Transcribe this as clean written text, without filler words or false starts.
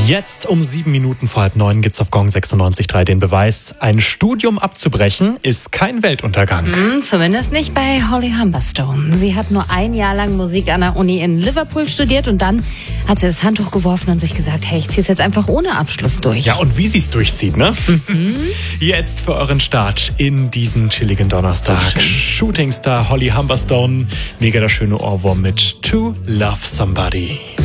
Jetzt um 7 Minuten vor 8:30 gibt's auf Gong 96.3 den Beweis, ein Studium abzubrechen ist kein Weltuntergang. Zumindest nicht bei Holly Humberstone. Sie hat nur ein Jahr lang Musik an der Uni in Liverpool studiert und dann hat sie das Handtuch geworfen und sich gesagt, hey, ich zieh's jetzt einfach ohne Abschluss durch. Ja, und wie sie's durchzieht, ne? Jetzt für euren Start in diesen chilligen Donnerstag. Shootingstar Holly Humberstone, mega der schöne Ohrwurm mit To Love Somebody.